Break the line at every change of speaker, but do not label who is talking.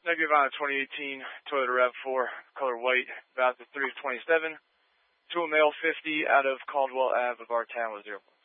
Negative on a 2018 Toyota RAV4, color white, about the 3 of 27. To a male 50 out of Caldwell Ave of our town with 0.